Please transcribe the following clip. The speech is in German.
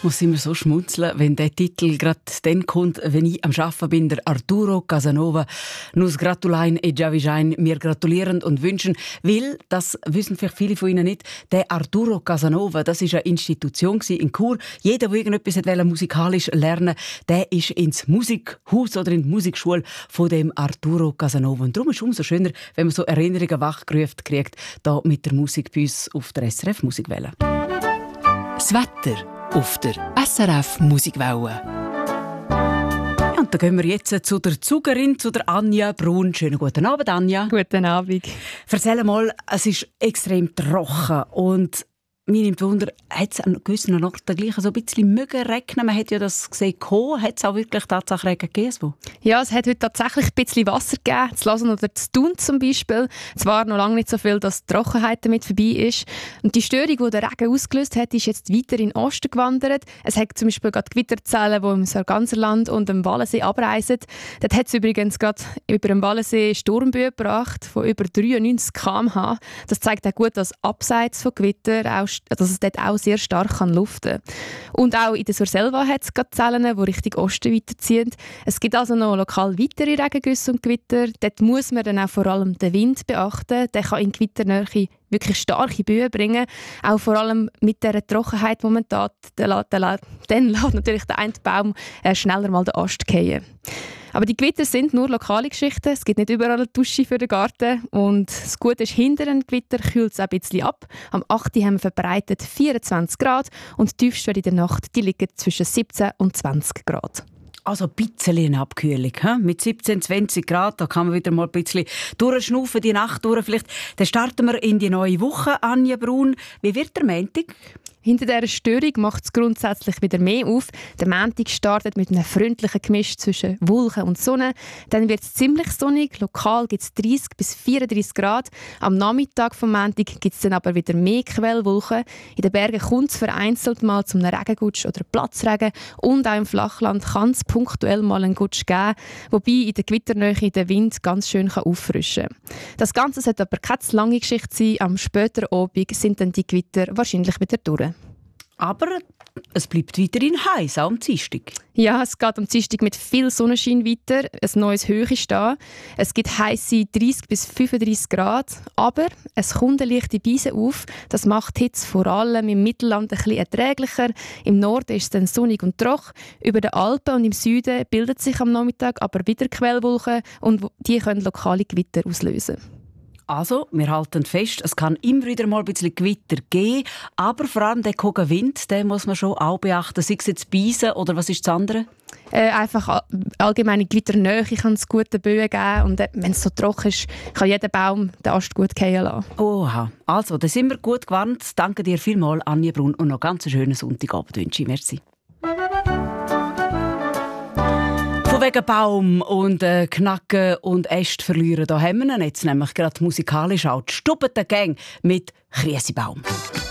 Muss immer so schmunzeln, wenn der Titel gerade dann kommt, wenn ich am Arbeiten bin, der Arturo Casanova. Nus gratulein e giavischein, mir gratulieren und wünschen, weil, das wissen vielleicht viele von Ihnen nicht, der Arturo Casanova, das ist eine Institution in Chur. Jeder, der irgendetwas musikalisch lernen wollte, der ist ins Musikhaus oder in die Musikschule von dem Arturo Casanova. Und darum ist es umso schöner, wenn man so Erinnerungen wachgerufen kriegt, da mit der Musik bei uns auf der SRF Musikwelle. Das Wetter auf der SRF Musikwelle. Ja, und dann gehen wir jetzt zu der Zugerin, zu der Anja Brun. Schönen guten Abend, Anja. Guten Abend. Erzähl mal, es ist extrem trocken und mir nimmt Wunder, hat es an gewissen Orten gleich so ein bisschen mögen regnen? Man hat ja das gesehen, hat es auch wirklich tatsächlich Regen gegeben? Ja, es hat heute tatsächlich ein bisschen Wasser gegeben, zu Lausanne oder zu Thun zum Beispiel. Zwar noch lange nicht so viel, dass die Trockenheit damit vorbei ist. Und die Störung, die der Regen ausgelöst hat, ist jetzt weiter in den Osten gewandert. Es hat zum Beispiel gerade Gewitterzellen, die im Sarganserland und am Wallensee abreisen. Dort hat es übrigens gerade über dem Wallensee Sturmböen gebracht von über 93 km/h. Das zeigt auch gut, dass abseits von Gewitter dass es dort auch sehr stark luften kann. Und auch in der Surselva hat es gerade Zellen, die Richtung Osten weiterziehen. Es gibt also noch lokal weitere Regengüsse und Gewitter. Dort muss man dann auch vor allem den Wind beachten. Der kann in Gewitternähe wirklich starke Böen bringen. Auch vor allem mit dieser Trockenheit momentan. Dann lässt natürlich der eine Baum schneller mal den Ast fallen. Aber die Gewitter sind nur lokale Geschichten. Es gibt nicht überall eine Dusche für den Garten. Und das Gute ist, hinter einem Gewitter kühlt es ein bisschen ab. Am 8. haben wir verbreitet 24 Grad und die tiefste in der Nacht die liegen zwischen 17 und 20 Grad. Also ein bisschen eine Abkühlung. Mit 17, 20 Grad, da kann man wieder mal ein bisschen durchschnaufen, die Nacht durch. Vielleicht. Dann starten wir in die neue Woche, Anja Brun. Wie wird der Montag? Hinter dieser Störung macht es grundsätzlich wieder mehr auf. Der Montag startet mit einem freundlichen Gemisch zwischen Wolken und Sonne. Dann wird es ziemlich sonnig. Lokal gibt es 30 bis 34 Grad. Am Nachmittag vom Montag gibt es dann aber wieder mehr Quellwolken. In den Bergen kommt es vereinzelt mal zu einem Regengutsch oder Platzregen. Und auch im Flachland kann es punktuell mal einen Gutsch geben, wobei in der Gewitternähe der Wind ganz schön auffrischen kann. Das Ganze sollte aber keine zu lange Geschichte sein. Am späteren Abend sind dann die Gewitter wahrscheinlich wieder durch. Aber es bleibt weiterhin heiß, auch am Dienstag. Ja, es geht am Dienstag mit viel Sonnenschein weiter. Ein neues Höhe ist da. Es gibt heisse 30 bis 35 Grad. Aber es kommt eine leichte Beise auf. Das macht die Hitze vor allem im Mittelland ein bisschen erträglicher. Im Norden ist es dann sonnig und trocken. Über den Alpen und im Süden bildet sich am Nachmittag aber wieder Quellwolken und die können lokale Gewitter auslösen. Also, wir halten fest, es kann immer wieder mal ein bisschen Gewitter geben, aber vor allem der hohe Wind, den muss man schon auch beachten. Sei es jetzt Beisen oder was ist das andere? Einfach allgemeine Gewitternähe kann es gute Böen geben und wenn es so trocken ist, kann jeder Baum den Ast gut fallen lassen. Oha, also, da sind wir gut gewarnt. Danke dir vielmals, Anja Brun, und noch ganz einen schönen Sonntagabend wünsche ich. Merci. Wegen Baum und Knacken und Äste verlieren, da haben wir ihn jetzt nämlich gerade musikalisch auch die Stubbengang mit Kriesibaum.